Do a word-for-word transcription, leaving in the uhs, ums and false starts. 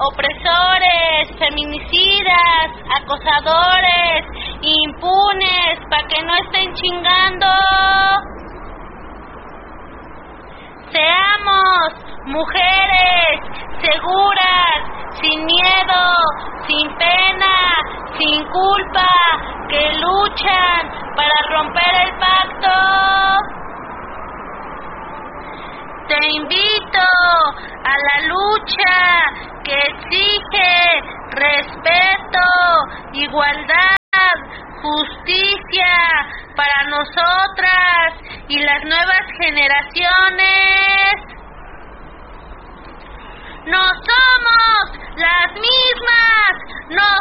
opresores, feminicidas, acosadores, impunes, para que no estén chingando. Seamos mujeres seguras, sin miedo, sin pena, sin culpa, que luchan para romper el pacto. Te invito a la lucha que exige respeto, igualdad, justicia para nosotras y las nuevas generaciones. No somos las mismas, no